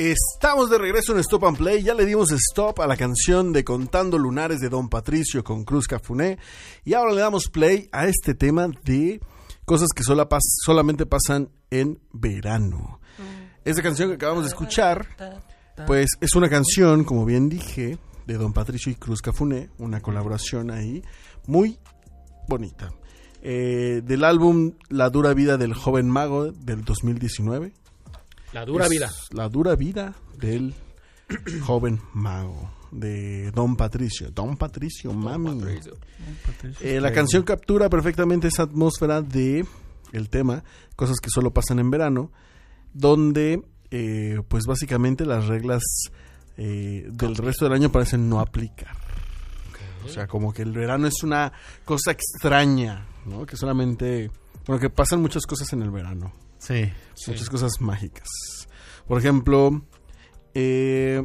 Estamos de regreso en Stop and Play. Ya le dimos stop a la canción de Contando Lunares de Don Patricio con Cruz Cafuné. Y ahora le damos play a este tema de cosas que solamente pasan en verano. Esta canción que acabamos de escuchar, pues es una canción, como bien dije, de Don Patricio y Cruz Cafuné. Una colaboración ahí muy bonita. Del álbum La Dura Vida del Joven Mago del 2019. La dura vida. La dura vida del joven mago de Don Patricio. Don Patricio, mami. La canción captura perfectamente esa atmósfera de el tema, cosas que solo pasan en verano, donde pues básicamente las reglas del resto del año parecen no aplicar. O sea, como que el verano es una cosa extraña, ¿no? Que solamente, bueno, que pasan muchas cosas en el verano. Sí. Muchas cosas mágicas. Por ejemplo, el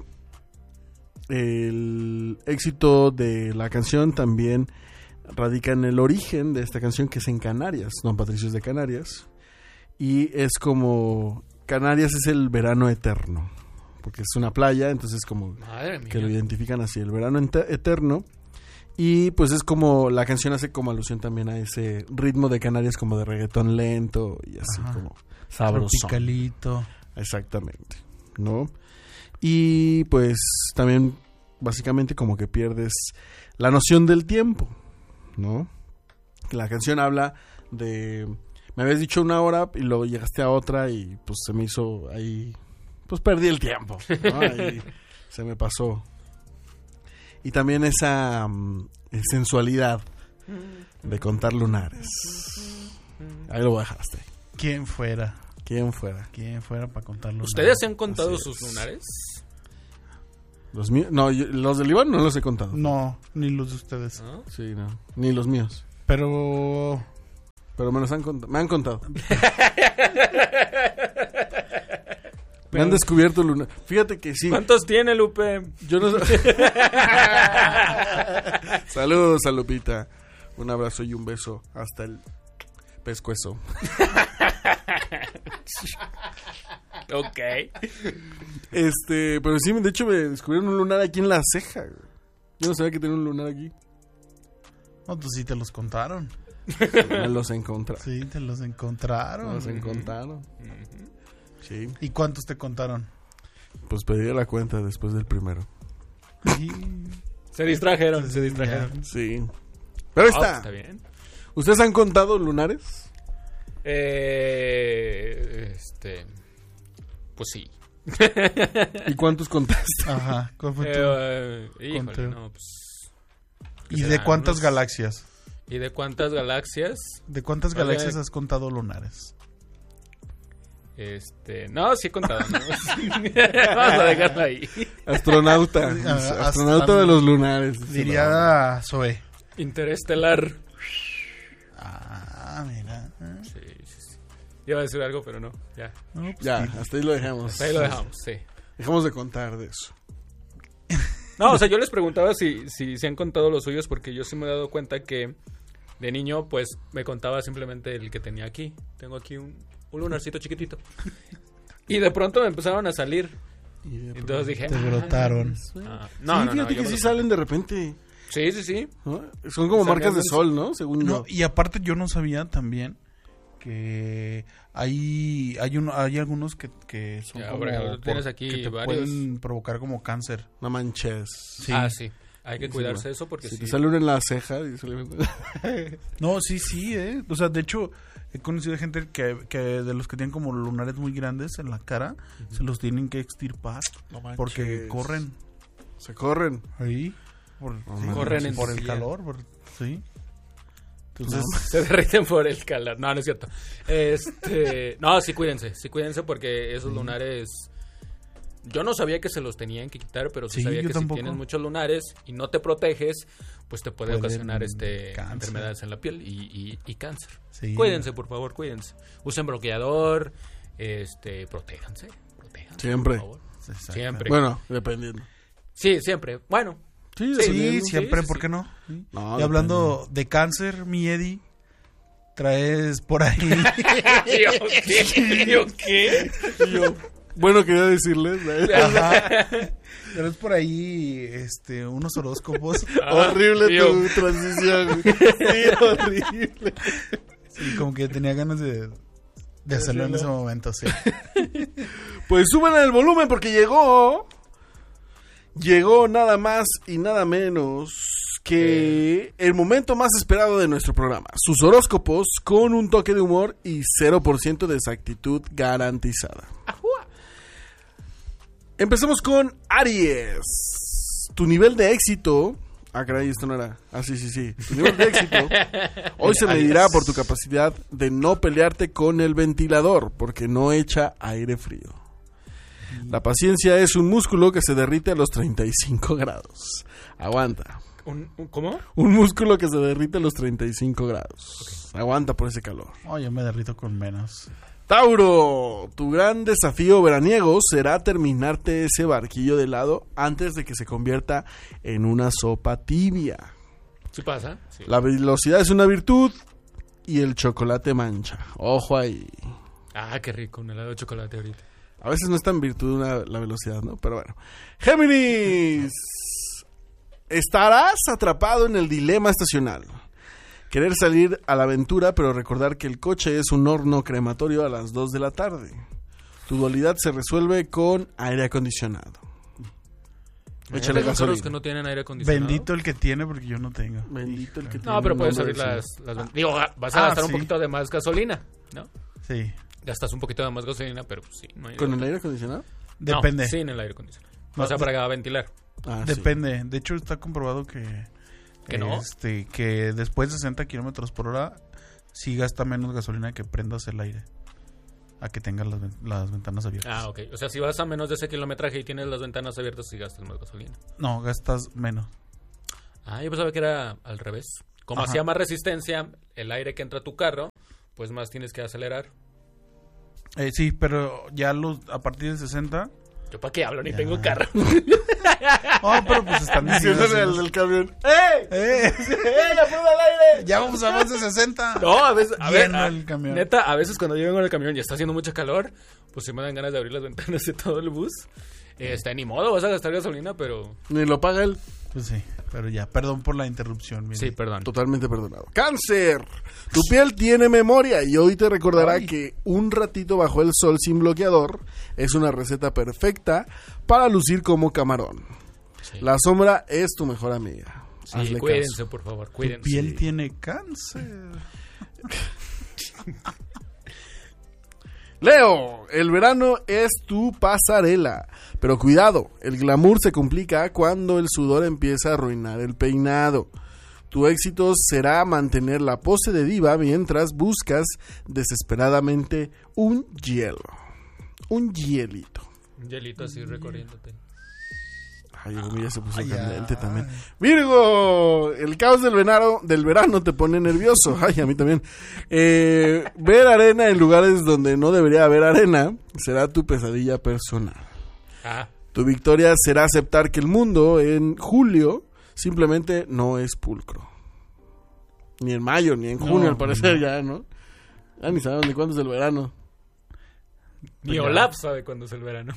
éxito de la canción también radica en el origen de esta canción, que es en Canarias. Don Patricio es de Canarias. Y es como... Canarias es el verano eterno. Porque es una playa, entonces como que lo identifican así, el verano eterno. Y pues es como, la canción hace como alusión también a ese ritmo de Canarias, como de reggaetón lento y así. Ajá. Como sabroso. Tropicalito. Exactamente, ¿no? Y pues también básicamente como que pierdes la noción del tiempo, ¿no? La canción habla de... Me habías dicho una hora y luego llegaste a otra y pues se me hizo ahí... Pues perdí el tiempo, ¿no? Ahí se me pasó. Y también esa sensualidad de contar lunares. Ahí lo dejaste. ¿Quién fuera para contar lunares? ¿Ustedes se han contado sus lunares? Los míos, no, los del Iván no los he contado. No, ni los de ustedes. ¿No? Sí, no, ni los míos. Pero me los han contado. Me han contado. Me han descubierto lunar. Fíjate que sí. ¿Cuántos tiene, Lupe? Yo no sé. Saludos a Lupita. Un abrazo y un beso hasta el pescuezo. Ok. Pero sí, de hecho me descubrieron un lunar aquí en la ceja. Yo no sabía que tenía un lunar aquí. No, pues sí te los contaron. Me los encontraron. Sí, te los encontraron. Me los encontraron. Sí. ¿Y cuántos te contaron? Pues pedí la cuenta después del primero. Sí. Se distrajeron. Sí. Pero está. Está bien. ¿Ustedes han contado lunares? Pues sí. ¿Y cuántos contaste? Ajá. ¿Cuál fue tu híjole, no, pues... ¿Y de cuántas galaxias? ¿Y de cuántas galaxias? ¿De cuántas galaxias has contado lunares? No, sí he contado, ¿no? Vamos a dejarlo ahí. Astronauta. Astronauta de los lunares. Diría Zoe. Interestelar. Ah, mira. Sí. Iba a decir algo, pero no. Ya. No, pues ya, sí. hasta ahí lo dejamos. Sí. Dejamos de contar de eso. No, o sea, yo les preguntaba si se han contado los suyos, porque yo sí me he dado cuenta que de niño, pues, me contaba simplemente el que tenía aquí. Tengo aquí un lunarcito chiquitito. Y de pronto me empezaron a salir. Entonces dije... Te brotaron. No, fíjate que sí salen de repente. Sí. ¿No? Son como marcas de sol, ¿no? Según yo. Y aparte yo no sabía también que hay algunos que son ya, como... tienes aquí que te varios. pueden provocar como cáncer. No manches. Sí. Sí. Hay que cuidarse eso porque si te sale uno en la ceja... No, sí, O sea, de hecho, he conocido gente que de los que tienen como lunares muy grandes en la cara, se los tienen que extirpar. No manches. Porque corren. Se corren. Ahí. Corren por el calor. Sí. Entonces... Se derriten por el calor. No es cierto. No, sí cuídense porque esos lunares... Yo no sabía que se los tenían que quitar, pero sí sabía que tampoco. Si tienes muchos lunares y no te proteges, pues te puede ocasionar enfermedades en la piel y cáncer. Sí. Cuídense, por favor, cuídense. Usen bloqueador, protéjanse. Siempre. Por favor. Siempre. Bueno, dependiendo. Sí, siempre. Bueno. Sí, siempre, ¿por qué no? Sí. No, y hablando de cáncer, mi Eddie, traes por ahí... ¿Yo qué? Bueno, quería decirles. Pero es por ahí unos horóscopos. Horrible tu transición. Sí, horrible. Sí, como que tenía ganas de hacerlo en ese momento, sí. Pues suban el volumen porque llegó nada más y nada menos que el momento más esperado de nuestro programa. Sus horóscopos con un toque de humor y 0% de exactitud garantizada. Empecemos con Aries. Tu nivel de éxito... Ah, caray, esto no era... Ah, sí. Tu nivel de éxito hoy se medirá por tu capacidad de no pelearte con el ventilador, porque no echa aire frío. La paciencia es un músculo que se derrite a los 35 grados. Aguanta. ¿Cómo? Un músculo que se derrite a los 35 grados. Okay. Aguanta por ese calor. Yo me derrito con menos. Tauro, tu gran desafío veraniego será terminarte ese barquillo de helado antes de que se convierta en una sopa tibia. ¿Sí pasa? Sí. La velocidad es una virtud y el chocolate mancha. Ojo ahí. Ah, qué rico, un helado de chocolate ahorita. A veces no es tan virtud la velocidad, ¿no? Pero bueno. Géminis, estarás atrapado en el dilema estacional. Querer salir a la aventura, pero recordar que el coche es un horno crematorio a las 2 de la tarde. Tu dualidad se resuelve con aire acondicionado. Échale gasolina. Los que no tienen aire acondicionado. Bendito el que tiene, porque yo no tengo. Bendito el que tiene. No, pero puedes abrir las digo, vas a gastar un poquito de más gasolina, ¿no? Sí. Gastas un poquito de más gasolina, pero pues sí. No hay ¿Con el aire acondicionado? Depende. No, sin el aire acondicionado. O sea, para ventilar. Depende. Sí. De hecho, está comprobado que no. Que después de 60 kilómetros por hora sí gasta menos gasolina que prendas el aire a que tengas las ventanas abiertas. Ah, ok. O sea, si vas a menos de ese kilometraje y tienes las ventanas abiertas, sí gastas más gasolina. No, gastas menos. Ah, yo pensaba que era al revés. Como hacía más resistencia el aire que entra a tu carro, pues más tienes que acelerar. Sí, pero ya a partir de 60... ¿Yo para qué hablo? Ni tengo carro. Pero pues están diciendo el camión. ¡Ya puedo al aire! Ya vamos a más de 60. No, a veces, el camión. Neta, a veces cuando yo vengo en el camión y está haciendo mucha calor, pues se me dan ganas de abrir las ventanas de todo el bus. Ni modo, vas a gastar gasolina, pero... Ni lo paga él. Pues sí, pero ya, perdón por la interrupción. Mire. Sí, perdón. Totalmente perdonado. Cáncer, tu piel tiene memoria y hoy te recordará que un ratito bajo el sol sin bloqueador es una receta perfecta para lucir como camarón. Sí. La sombra es tu mejor amiga. Sí, hazle cuídense, caso. Por favor, cuídense. Tu piel tiene cáncer. Leo, el verano es tu pasarela, pero cuidado, el glamour se complica cuando el sudor empieza a arruinar el peinado. Tu éxito será mantener la pose de diva mientras buscas desesperadamente un hielito. Un hielito así recorriéndote. Ay, ya se puso candente también. Virgo, el caos del verano te pone nervioso. Ay, a mí también. Ver arena en lugares donde no debería haber arena será tu pesadilla personal. Tu victoria será aceptar que el mundo en julio simplemente no es pulcro. Ni en mayo, ni en junio, al parecer ya, ¿no? Ya ni sabemos ni cuándo es el verano. Ni Olaf sabe cuándo es el verano.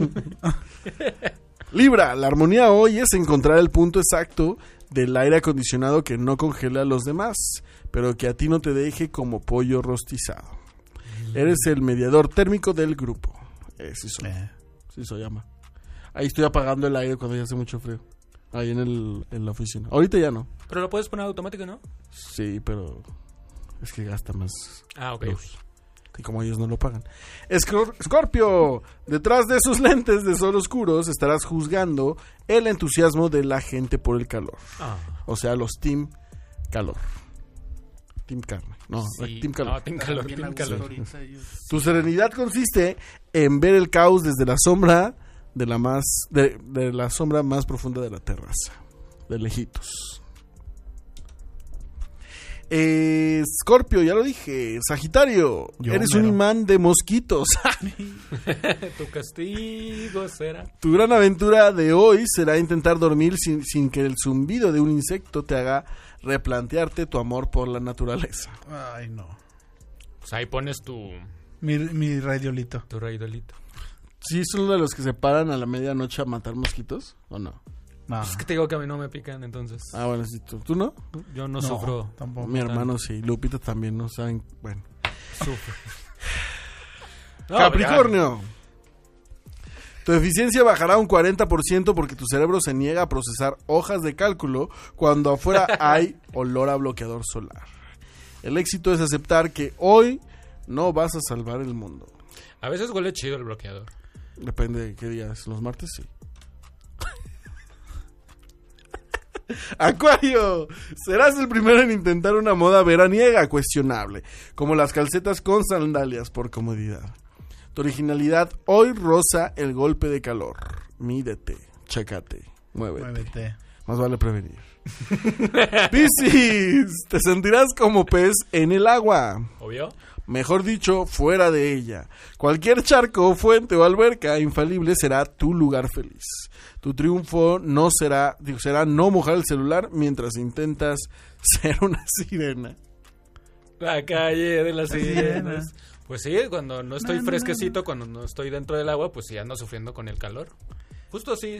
Libra, la armonía hoy es encontrar el punto exacto del aire acondicionado que no congela a los demás, pero que a ti no te deje como pollo rostizado. Eres el mediador térmico del grupo. Sí soy ama. Ahí estoy apagando el aire cuando ya hace mucho frío. Ahí en la oficina. Ahorita ya no. Pero lo puedes poner automático, ¿no? Sí, pero es que gasta más. Ok. Luz. Y como ellos no lo pagan. Scorpio, detrás de esos lentes de sol oscuros estarás juzgando el entusiasmo de la gente por el calor. O sea, los team calor. Team carne. No, sí. Team calor. No, team calor. Tu serenidad consiste en ver el caos desde la sombra de la sombra más profunda de la terraza. De lejitos. Scorpio, ya lo dije. Sagitario, eres un imán de mosquitos. Tu castigo será. Tu gran aventura de hoy será intentar dormir sin que el zumbido de un insecto te haga replantearte tu amor por la naturaleza. Ay, no. Pues ahí pones tu... Mi radiolito. Tu radiolito. ¿Sí son uno de los que se paran a la medianoche a matar mosquitos o no? No. Es que te digo que a mí no me pican, entonces. Ah, bueno, sí, ¿tú no? Yo no sufro. Tampoco. Mi hermano sí, Lupita también, no saben, bueno. Sufre. No, Capricornio. Tu eficiencia bajará un 40% porque tu cerebro se niega a procesar hojas de cálculo cuando afuera hay olor a bloqueador solar. El éxito es aceptar que hoy no vas a salvar el mundo. A veces huele chido el bloqueador. Depende de qué días. Los martes sí. Acuario, serás el primero en intentar una moda veraniega cuestionable, como las calcetas con sandalias por comodidad. Tu originalidad hoy roza el golpe de calor. Mídete, chécate, muévete. Más vale prevenir. Piscis, te sentirás como pez en el agua. ¿Obvio? Mejor dicho, fuera de ella. Cualquier charco, fuente o alberca infalible será tu lugar feliz. Tu triunfo será no mojar el celular mientras intentas ser una sirena. La calle de las sirenas. Pues sí, cuando no estoy fresquecito, cuando no estoy dentro del agua, pues sí ando sufriendo con el calor. Justo así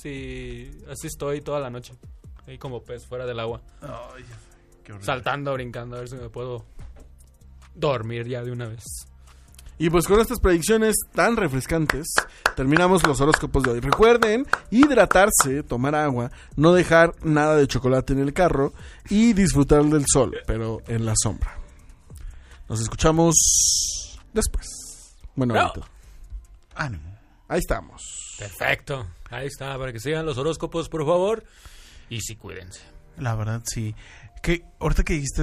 estoy toda la noche. Ahí como pez fuera del agua. Ay, qué horrible. Saltando, brincando, a ver si me puedo dormir ya de una vez. Y pues con estas predicciones tan refrescantes, terminamos los horóscopos de hoy. Recuerden hidratarse, tomar agua, no dejar nada de chocolate en el carro y disfrutar del sol, pero en la sombra. Nos escuchamos después. Bueno, ahorita. Ánimo. Ahí estamos. Perfecto. Ahí está, para que sigan los horóscopos, por favor. Y sí, cuídense. La verdad, sí. Que ahorita que dijiste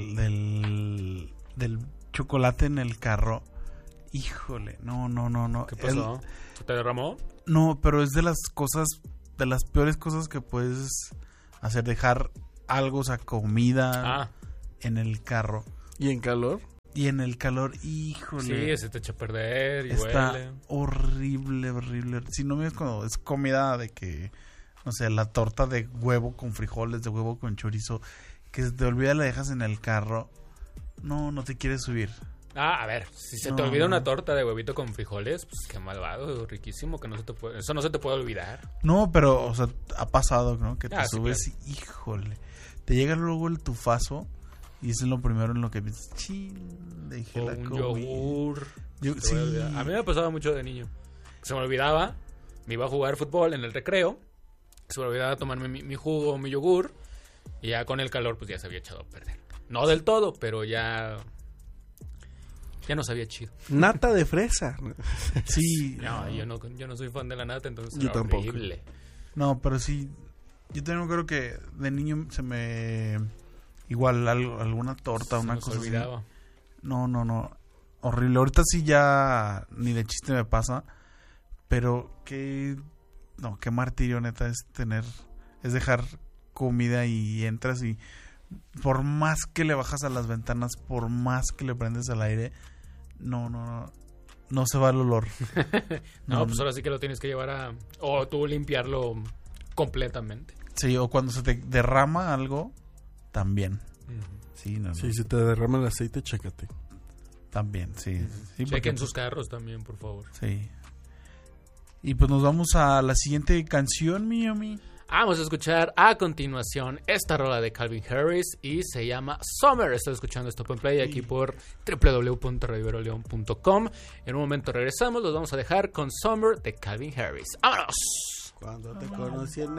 del chocolate en el carro, híjole, no. ¿Qué pasó? ¿Se te derramó? No, pero es de las peores cosas que puedes hacer, dejar algo, o sea, comida en el carro. ¿Y en calor? Y en el calor, híjole. Sí, se te echa a perder y está huele. Horrible. Si no me cuando es comida de que, no sé, la torta de huevo con frijoles, de huevo con chorizo, que se te olvida, la dejas en el carro. No te quieres subir. A ver, si se te olvida una torta de huevito con frijoles, pues qué malvado, riquísimo, que eso no se te puede olvidar. No, pero, o sea, ha pasado, ¿no? Que te subes sí, claro. Y, híjole, te llega luego el tufazo y eso es lo primero en lo que piensas. Dejé la comida. Yogur. Sí. A mí me pasaba mucho de niño. Se me olvidaba, me iba a jugar fútbol en el recreo, se me olvidaba tomarme mi jugo o mi yogur, y ya con el calor pues ya se había echado a perder. No del todo, pero ya no sabía chido. Nata de fresa. Sí. No, yo no soy fan de la nata, entonces yo tampoco. Horrible. No, pero sí, yo también creo que de niño se me... Igual alguna torta, una cosa así. No. Horrible. Ahorita sí ya ni de chiste me pasa. Pero qué martirio neta es dejar comida y entras y por más que le bajas a las ventanas, por más que le prendes al aire, no se va el olor. Pues ahora sí que lo tienes que llevar o tú limpiarlo completamente. Sí, o cuando se te derrama algo, también. Sí, Si se te derrama el aceite, chécate. También, sí. Chequen sus carros también, por favor. Sí. Y pues nos vamos a la siguiente canción, Miami. Vamos a escuchar a continuación esta rola de Calvin Harris y se llama Summer. Estás escuchando Stop and Play aquí por www.radioiberoleon.com. En un momento regresamos, los vamos a dejar con Summer de Calvin Harris. ¡Vámonos! Cuando te conocí en